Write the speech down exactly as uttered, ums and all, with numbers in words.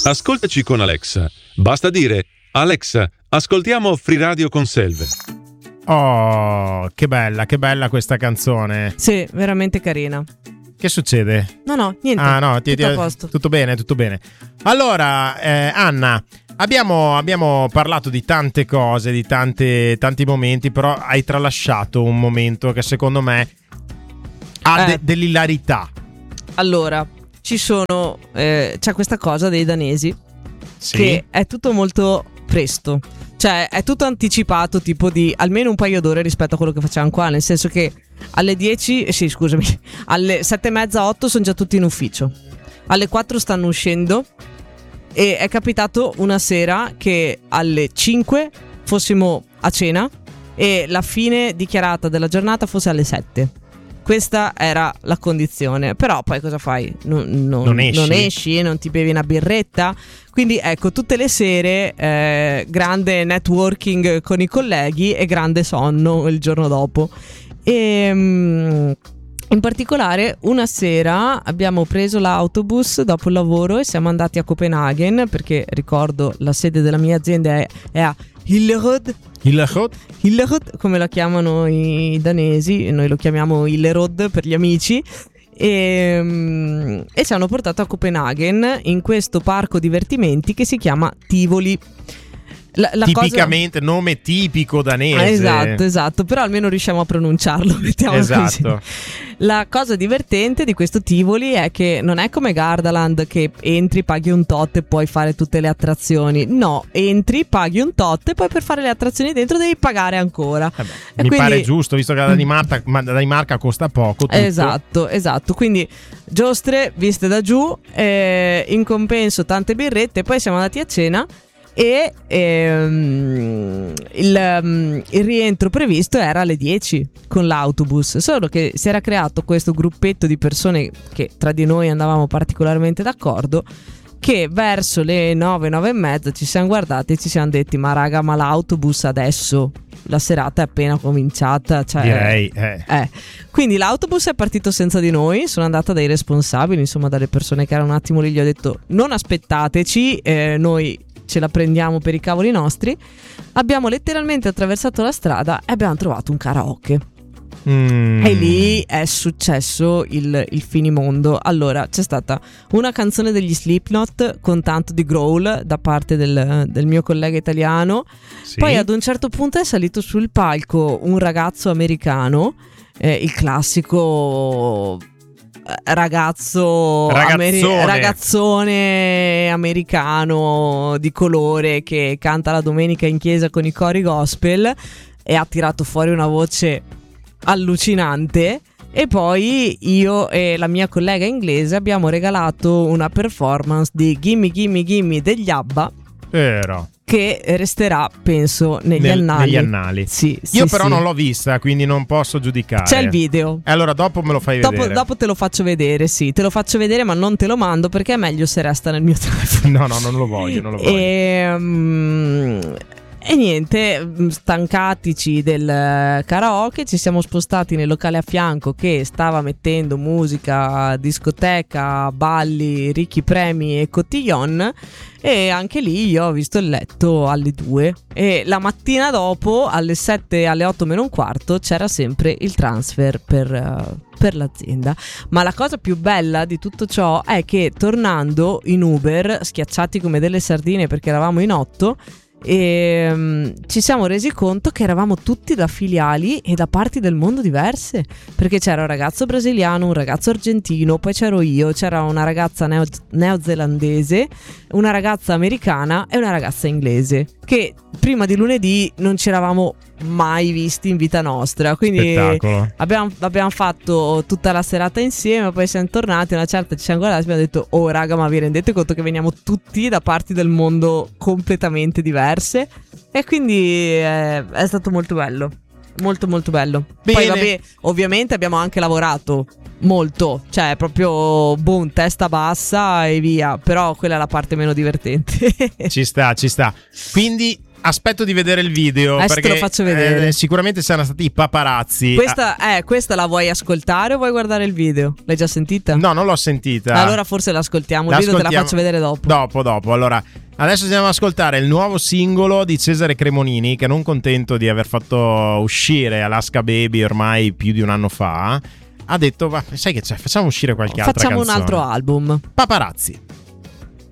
Ascoltaci con Alexa. Basta dire: Alexa, ascoltiamo Free Radio con Selve. Oh, che bella, che bella questa canzone. Sì, veramente carina. Che succede? No, no, niente. Ah, no, ti, tutto ti, a posto. Tutto bene, tutto bene. Allora, eh, Anna, abbiamo, abbiamo parlato di tante cose, di tante, tanti momenti, però hai tralasciato un momento che secondo me ha Eh. de- dell'ilarità. Allora, ci sono eh, c'è questa cosa dei danesi, Sì. che è tutto molto presto. Cioè è tutto anticipato, tipo di almeno un paio d'ore rispetto a quello che facciamo qua. Nel senso che alle dieci, eh, sì scusami, alle sette e mezza, otto sono già tutti in ufficio. Alle quattro stanno uscendo. E è capitato una sera che alle cinque fossimo a cena e la fine dichiarata della giornata fosse alle sette. Questa era la condizione. Però poi cosa fai? Non, non, Non esci. non esci, non ti bevi una birretta. Quindi ecco, tutte le sere eh, grande networking con i colleghi e grande sonno il giorno dopo. E mm, in particolare una sera abbiamo preso l'autobus dopo il lavoro e siamo andati a Copenaghen, perché ricordo la sede della mia azienda è, è a Hillerød. Hillerød? Hillerød, come la chiamano i danesi, noi lo chiamiamo Hillerød per gli amici. E, mm, e ci hanno portato a Copenaghen in questo parco divertimenti che si chiama Tivoli. La, la Tipicamente, cosa... nome tipico danese. Ah, esatto, esatto, però almeno riusciamo a pronunciarlo, mettiamolo Esatto. così. La cosa divertente di questo Tivoli è che non è come Gardaland che entri, paghi un tot e puoi fare tutte le attrazioni. No, entri, paghi un tot e poi per fare le attrazioni dentro devi pagare ancora. Eh beh, E mi quindi... pare giusto, visto che la Danimarca, ma la Danimarca costa poco. Tutto. Esatto, esatto. Quindi giostre viste da giù, eh, in compenso tante birrette. Poi siamo andati a cena e ehm, il, um, il rientro previsto era alle dieci con l'autobus. Solo che si era creato questo gruppetto di persone che tra di noi andavamo particolarmente d'accordo, che verso le nove, nove e mezza ci siamo guardati e ci siamo detti: ma raga, ma l'autobus adesso? La serata è appena cominciata, cioè, Direi eh. eh. Quindi l'autobus è partito senza di noi. Sono andata dai responsabili, insomma dalle persone che erano un attimo lì, gli ho detto: non aspettateci, eh, noi ce la prendiamo per i cavoli nostri. Abbiamo letteralmente attraversato la strada e abbiamo trovato un karaoke. Mm. E lì è successo il, il finimondo. Allora c'è stata una canzone degli Slipknot con tanto di growl da parte del, del mio collega italiano. Sì. Poi ad un certo punto è salito sul palco un ragazzo americano, eh, il classico ragazzo Ragazzone. ameri- ragazzone americano di colore che canta la domenica in chiesa con i cori gospel, e ha tirato fuori una voce allucinante. E poi io e la mia collega inglese abbiamo regalato una performance di Gimme Gimme Gimme degli ABBA, Vero. che resterà penso negli Nel- annali. negli annali. Sì, sì, Io però sì. non l'ho vista, quindi non posso giudicare. C'è il video. E allora dopo me lo fai Dopo, vedere. dopo te lo faccio vedere, sì, te lo faccio vedere, ma non te lo mando perché è meglio se resta nel mio telefono. No, no, non lo voglio, non lo voglio. E, mm, e niente, stancatici del karaoke, ci siamo spostati nel locale a fianco che stava mettendo musica, discoteca, balli, ricchi premi e cotillon. E anche lì io ho visto il letto alle due e la mattina dopo alle sette, alle otto meno un quarto c'era sempre il transfer per, uh, per l'azienda. Ma la cosa più bella di tutto ciò è che tornando in Uber, schiacciati come delle sardine perché eravamo in otto, e um, ci siamo resi conto che eravamo tutti da filiali e da parti del mondo diverse, perché c'era un ragazzo brasiliano, un ragazzo argentino, poi c'ero io, c'era una ragazza neo- neozelandese, una ragazza americana e una ragazza inglese, che prima di lunedì non ci eravamo mai visti in vita nostra. Quindi Spettacolo. abbiamo, abbiamo fatto tutta la serata insieme, poi siamo tornati, una certa ci siamo guardati e abbiamo detto: oh raga, ma vi rendete conto che veniamo tutti da parti del mondo completamente diverse? E quindi è, è stato molto bello, molto molto bello. Bene. Poi vabbè, ovviamente abbiamo anche lavorato molto, cioè proprio boom, testa bassa e via, però quella è la parte meno divertente. Ci sta, ci sta. Quindi aspetto di vedere il video. Adesso perché te lo faccio vedere. Eh, sicuramente saranno stati i paparazzi. Questa, eh, questa la vuoi ascoltare o vuoi guardare il video? L'hai già sentita? No, non l'ho sentita. Allora forse l'ascoltiamo. Il video te la faccio vedere dopo. Dopo, dopo. Allora, adesso andiamo ad ascoltare il nuovo singolo di Cesare Cremonini, che non contento di aver fatto uscire Alaska Baby ormai più di un anno fa, ha detto, va, sai che c'è, facciamo uscire qualche altra Facciamo canzone. un altro album. Paparazzi.